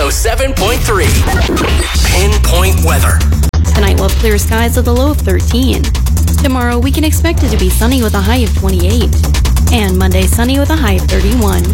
107.3. Pinpoint weather. Tonight we'll have clear skies with a low of 13. Tomorrow we can expect it to be sunny with a high of 28. And Monday sunny with a high of 31.